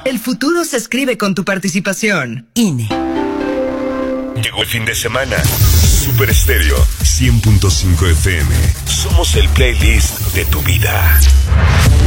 El futuro se escribe con tu participación. INE. Llegó el fin de semana. Super Estéreo 100.5 FM. Somos el playlist de tu vida.